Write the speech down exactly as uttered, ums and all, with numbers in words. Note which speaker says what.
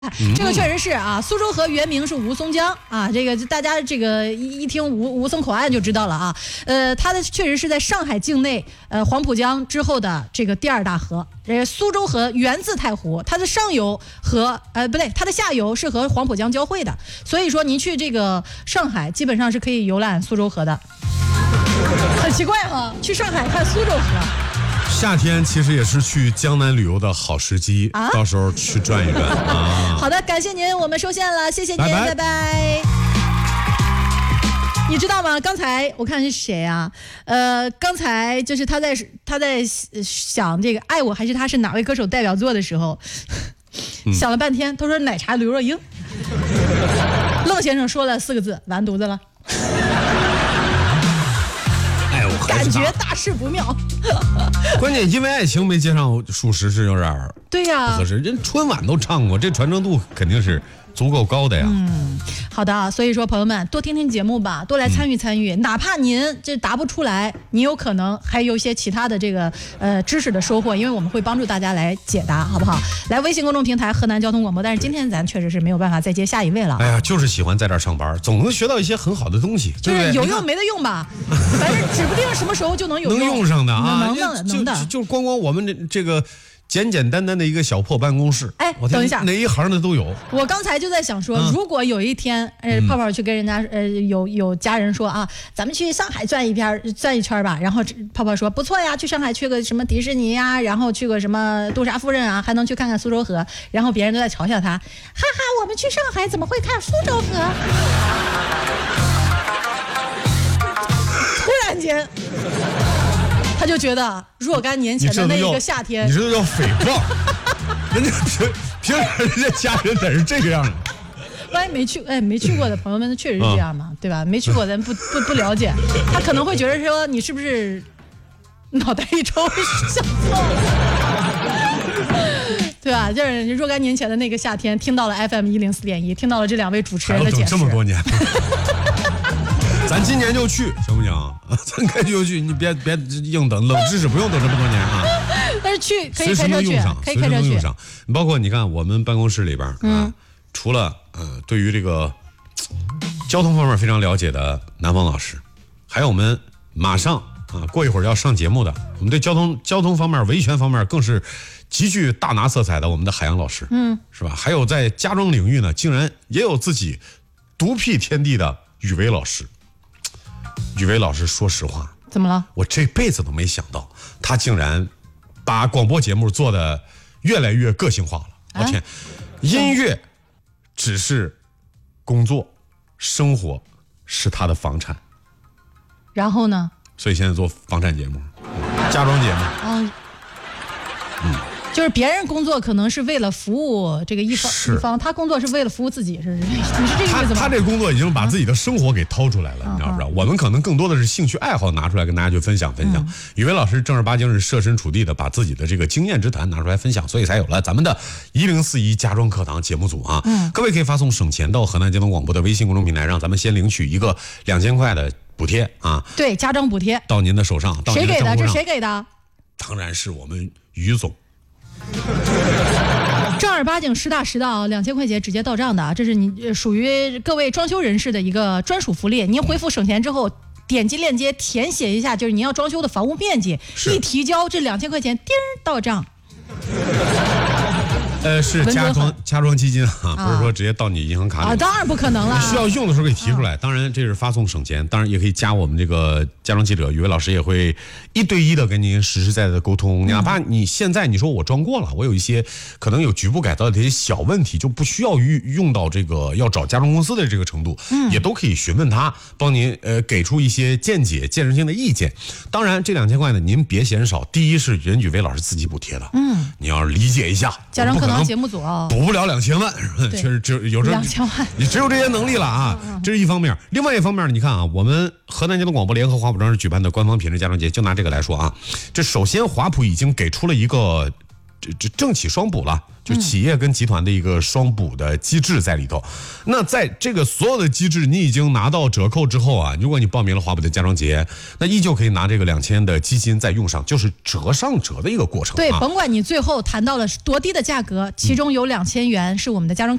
Speaker 1: 这个确实是啊，苏州河原名是吴淞江啊，这个大家这个一一听吴吴淞口岸就知道了啊。呃，它的确实是在上海境内，呃，黄浦江之后的这个第二大河。呃，苏州河源自太湖，它的上游和呃不对，它的下游是和黄浦江交汇的，所以说您去这个上海基本上是可以游览苏州河的。很奇怪哈，去上海看苏州河。
Speaker 2: 夏天其实也是去江南旅游的好时机，啊、到时候去转一转啊。
Speaker 1: 好的，感谢您，我们收线了，谢谢您，拜拜。拜拜。你知道吗？刚才我看是谁啊？呃，刚才就是他在他在想这个《爱我还是他》是哪位歌手代表作的时候，嗯、想了半天，他说奶茶刘若英。愣先生说了四个字，完犊子了。感觉大事不妙。
Speaker 2: 关键因为爱情没接上属实是有点
Speaker 1: 对呀、
Speaker 2: 不合适。人春晚都唱过，这传承度肯定是足够高的呀。
Speaker 1: 嗯，好的，所以说朋友们多听听节目吧，多来参与参与，嗯、哪怕您这答不出来，你有可能还有一些其他的这个呃知识的收获，因为我们会帮助大家来解答，好不好？来微信公众平台河南交通广播，但是今天咱确实是没有办法再接下一位了。
Speaker 2: 哎呀，就是喜欢在这儿上班，总能学到一些很好的东西，
Speaker 1: 就是有用没得用吧，反正指不定什么时候就能有用，
Speaker 2: 能用上的啊，
Speaker 1: 能的能的，
Speaker 2: 就光光我们这这个。简简单单的一个小破办公室，
Speaker 1: 哎，等一下，
Speaker 2: 哪一行的都有。
Speaker 1: 我刚才就在想说，嗯、如果有一天，呃，泡泡去跟人家，呃，有有家人说啊，咱们去上海转一圈，转一圈吧。然后泡泡说不错呀，去上海去个什么迪士尼呀，然后去个什么杜莎夫人啊，还能去看看苏州河。然后别人都在嘲笑他，哈哈，我们去上海怎么会看苏州河？突然间。他就觉得若干年前的那一个夏天，
Speaker 2: 你这叫诽谤，人家平平时人家家人得是这个样的。
Speaker 1: 万一没去哎没去过的朋友们确实是这样嘛，嗯、对吧？没去过咱不不不了解，他可能会觉得说你是不是脑袋一抽想错了，对吧？就是若干年前的那个夏天，听到了 F M 一零四点一，听到了这两位主持人的解释。
Speaker 2: 这么多年。咱今年就去，行不行？咱该去就去，你别别硬等，冷知识不用等这么多年啊。
Speaker 1: 但是去可以开车去，可以开车去。
Speaker 2: 包括你看，我们办公室里边啊，嗯、除了呃对于这个交通方面非常了解的南方老师，还有我们马上啊过一会儿要上节目的，我们对交通交通方面、维权方面更是极具大拿色彩的我们的海洋老师，嗯，是吧？还有在家装领域呢，竟然也有自己独辟天地的宇威老师。宇威老师，说实话，
Speaker 1: 怎么了？
Speaker 2: 我这辈子都没想到，他竟然把广播节目做得越来越个性化了。我、啊、天，音乐只是工作，生活是他的房产。
Speaker 1: 然后呢？
Speaker 2: 所以现在做房产节目，家装节目。
Speaker 1: 啊，嗯。就是别人工作可能是为了服务这个一方一方，他工作是为了服务自己，是你是这个意思吗？
Speaker 2: 他他这工作已经把自己的生活给掏出来了，啊、你知道不知道？我们可能更多的是兴趣爱好拿出来跟大家去分享分享。宇威、嗯、老师正儿八经是设身处地的把自己的这个经验之谈拿出来分享，所以才有了咱们的一零四一家装课堂节目组啊。嗯，各位可以发送省钱到河南交通广播的微信公众平台，让咱们先领取一个两千块的补贴啊。
Speaker 1: 对，家装补贴
Speaker 2: 到您的手上，到您的
Speaker 1: 谁给的？这谁给的？
Speaker 2: 当然是我们于总。
Speaker 1: 正儿八经实打实的啊，两千块钱直接到账的啊，这是你属于各位装修人士的一个专属福利。您回复省钱之后，点击链接填写一下，就是您要装修的房屋面积，一提交这两千块钱，叮到账。
Speaker 2: 呃，是家装家装基金啊，不是说直接到你银行卡里啊，
Speaker 1: 当然不可能了。
Speaker 2: 需要用的时候可以提出来，当然这是发送省钱，当然也可以加我们这个家装记者宇威老师，也会一对一的跟您实实在在的沟通。哪怕你现在你说我装过了，我有一些可能有局部改造的这些小问题，就不需要用用到这个要找家装公司的这个程度，嗯，也都可以询问他，帮您呃给出一些见解、建设性的意见。当然这两千块呢，您别嫌少，第一是人宇威老师自己补贴的，嗯，你要理解一下，
Speaker 1: 家装课堂节目组啊，
Speaker 2: 补不了两千万，确实只有这
Speaker 1: 两千万，
Speaker 2: 你只有这些能力了啊，嗯嗯，这是一方面。另外一方面，你看啊，我们河南交通广播联合华普装饰举办的官方品质家装节，就拿这个来说啊，这首先华普已经给出了一个这这政企双补了。就企业跟集团的一个双补的机制在里头，那在这个所有的机制你已经拿到折扣之后啊，如果你报名了华普的家装节，那依旧可以拿这个两千的基金再用上，就是折上折的一个过程。
Speaker 1: 对，
Speaker 2: 啊、
Speaker 1: 甭管你最后谈到了多低的价格，其中有两千元是我们的家装